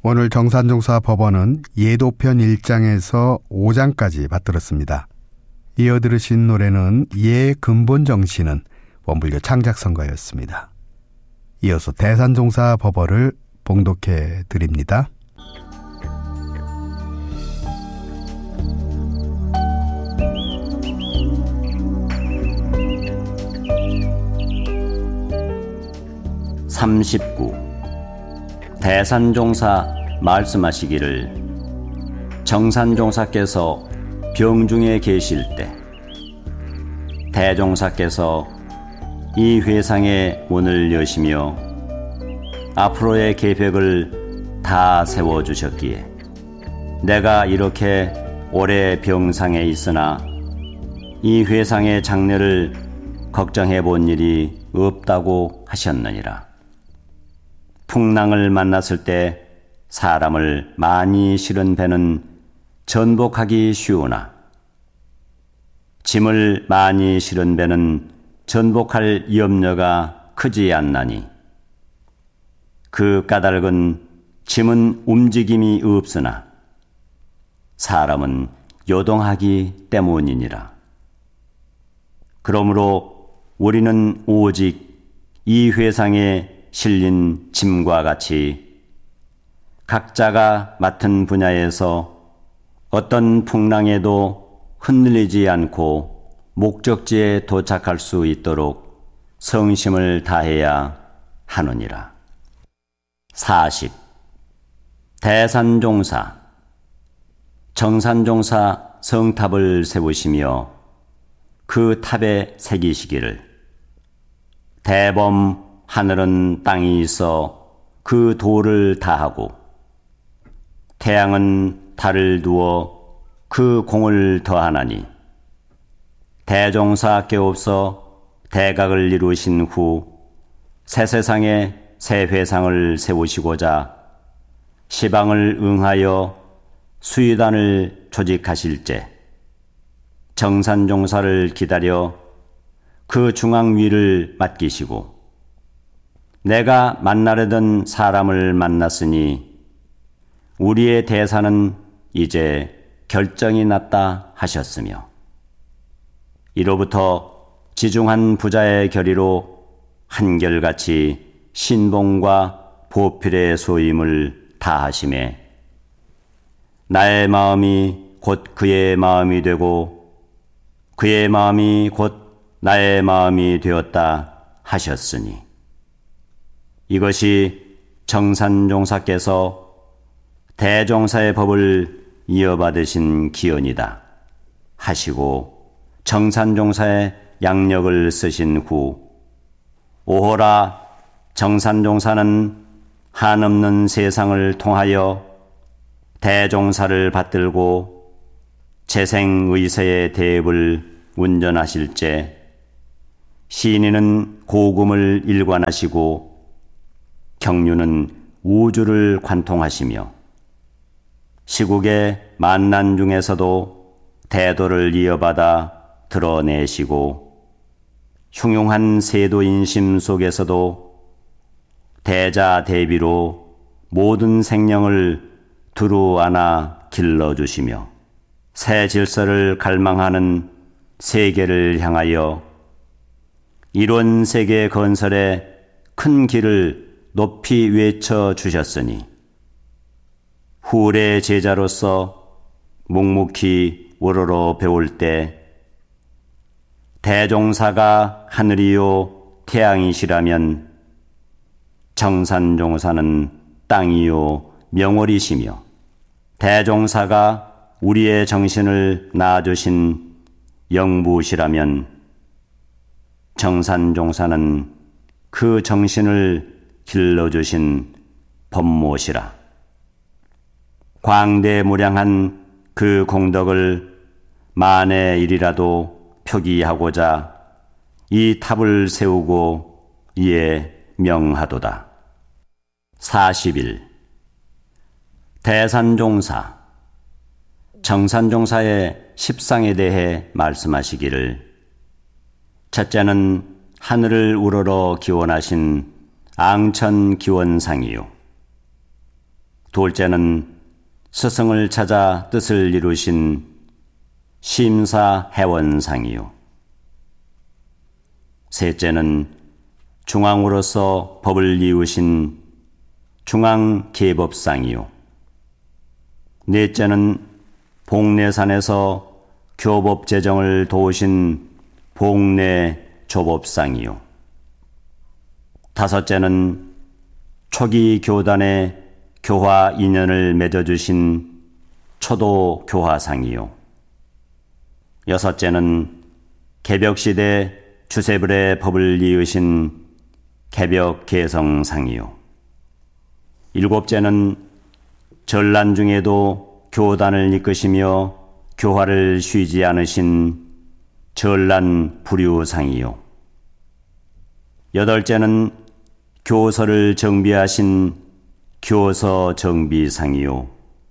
오늘 정산종사 법원은 예도편 1장에서 5장까지 받들었습니다. 이어 들으신 노래는 예 근본 정신은 원불교 창작선가였습니다. 이어서 대산종사 법어를 봉독해 드립니다. (39) 대산종사 말씀하시기를 정산종사께서 병중에 계실 때 대종사께서 이 회상의 문을 여시며 앞으로의 계획을 다 세워주셨기에 내가 이렇게 오래 병상에 있으나 이 회상의 장래를 걱정해 본 일이 없다고 하셨느니라. 풍랑을 만났을 때 사람을 많이 실은 배는 전복하기 쉬우나 짐을 많이 실은 배는 전복할 염려가 크지 않나니 그 까닭은 짐은 움직임이 없으나 사람은 요동하기 때문이니라. 그러므로 우리는 오직 이 회상에 실린 짐과 같이 각자가 맡은 분야에서 어떤 풍랑에도 흔들리지 않고 목적지에 도착할 수 있도록 성심을 다해야 하느니라. 40. 대산종사 정산종사 성탑을 세우시며 그 탑에 새기시기를 대범 하늘은 땅이 있어 그 도를 다하고 태양은 달을 두어 그 공을 더하나니 대종사 께옵서 대각을 이루신 후 새 세상에 새 회상을 세우시고자 시방을 응하여 수의단을 조직하실제 정산종사를 기다려 그 중앙 위를 맡기시고 내가 만나려던 사람을 만났으니 우리의 대사는 이제 결정이 났다 하셨으며 이로부터 지중한 부자의 결의로 한결같이 신봉과 보필의 소임을 다하심에 나의 마음이 곧 그의 마음이 되고 그의 마음이 곧 나의 마음이 되었다 하셨으니 이것이 정산종사께서 대종사의 법을 이어받으신 기원이다 하시고 정산종사의 양력을 쓰신 후 오호라 정산종사는 한없는 세상을 통하여 대종사를 받들고 재생의세의 대업을 운전하실제 신인은 고금을 일관하시고 경륜은 우주를 관통하시며 시국의 만난 중에서도 대도를 이어받아 드러내시고 흉흉한 세도인심 속에서도 대자 대비로 모든 생명을 두루 안아 길러주시며 새 질서를 갈망하는 세계를 향하여 이론 세계 건설에 큰 길을 높이 외쳐주셨으니 후래 제자로서 묵묵히 우러러 배울 때 대종사가 하늘이요 태양이시라면 정산종사는 땅이요 명월이시며 대종사가 우리의 정신을 낳아주신 영부시라면 정산종사는 그 정신을 길러주신 법모시라. 광대무량한 그 공덕을 만의 일이라도 표기하고자 이 탑을 세우고 이에 명하도다. 40일 대산종사 정산종사의 십상에 대해 말씀하시기를 첫째는 하늘을 우러러 기원하신 앙천기원상이요 둘째는 스승을 찾아 뜻을 이루신 심사해원상이요. 셋째는 중앙으로서 법을 이루신 중앙계법상이요. 넷째는 복례산에서 교법 제정을 도우신 복례조법상이요. 다섯째는 초기 교단의 교화 인연을 맺어주신 초도교화상이요. 여섯째는 개벽시대 주세불의 법을 이으신 개벽개성상이요. 일곱째는 전란 중에도 교단을 이끄시며 교화를 쉬지 않으신 전란불유상이요. 여덟째는 교서를 정비하신 교서정비상이요.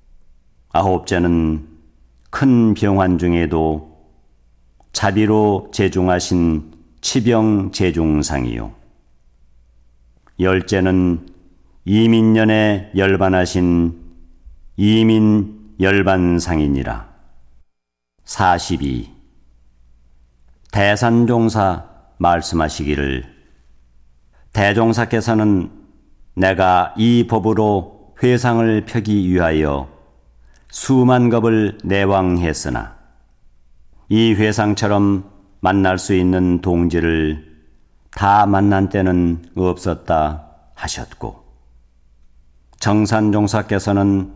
아홉째는 큰 병환 중에도 자비로 제중하신 치병제중상이요. 열째는 이민년에 열반하신 이민열반상이니라. 42. 대산종사 말씀하시기를 대종사께서는 내가 이 법으로 회상을 펴기 위하여 수만 겁을 내왕했으나 이 회상처럼 만날 수 있는 동지를 다 만난 때는 없었다 하셨고, 정산종사께서는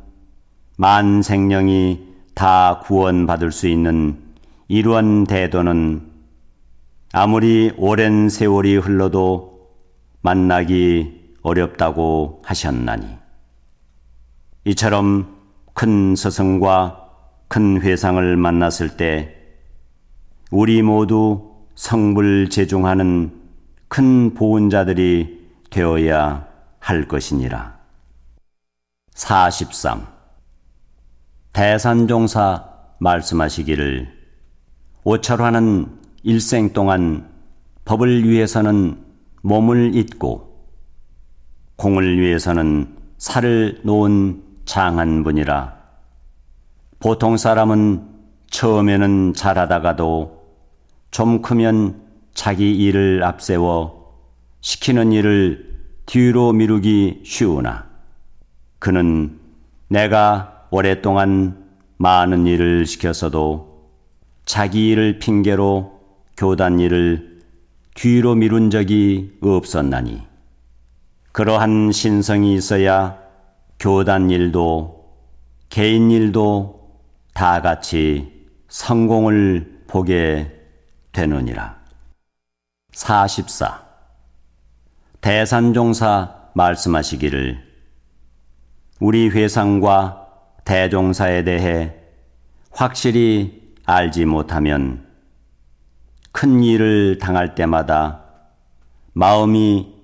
만생령이 다 구원받을 수 있는 이러한 대도는 아무리 오랜 세월이 흘러도 만나기 어렵다고 하셨나니, 이처럼 큰 스승과 큰 회상을 만났을 때 우리 모두 성불 제중하는 큰 보은자들이 되어야 할 것이니라. 43. 대산종사 말씀하시기를 오철화는 일생 동안 법을 위해서는 몸을 잇고 공을 위해서는 살을 놓은 장한 분이라. 보통 사람은 처음에는 잘하다가도 좀 크면 자기 일을 앞세워 시키는 일을 뒤로 미루기 쉬우나, 그는 내가 오랫동안 많은 일을 시켰어도 자기 일을 핑계로 교단 일을 뒤로 미룬 적이 없었나니, 그러한 신성이 있어야 교단 일도 개인 일도 다 같이 성공을 보게 되느니라. 44. 대산종사 말씀하시기를 우리 회상과 대종사에 대해 확실히 알지 못하면 큰 일을 당할 때마다 마음이